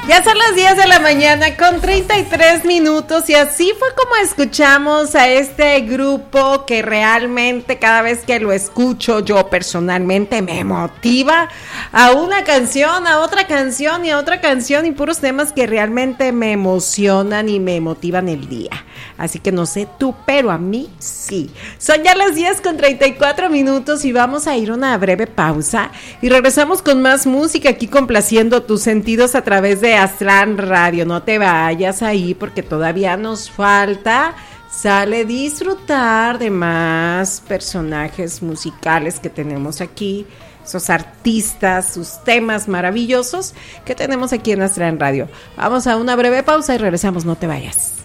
Ya son las 10 de la mañana con 33 minutos y así fue como escuchamos a este grupo que realmente cada vez que lo escucho yo personalmente me motiva a una canción, a otra canción y a otra canción y puros temas que realmente me emocionan y me motivan el día. Así que no sé tú, pero a mí sí. Son ya las 10 con 34 minutos y vamos a ir a una breve pausa y regresamos con más música aquí complaciendo tus sentidos a través de Aztlán Radio. No te vayas ahí porque todavía nos falta. Sale disfrutar de más personajes musicales que tenemos aquí, esos artistas, sus temas maravillosos que tenemos aquí en Aztlán Radio. Vamos a una breve pausa y regresamos, no te vayas.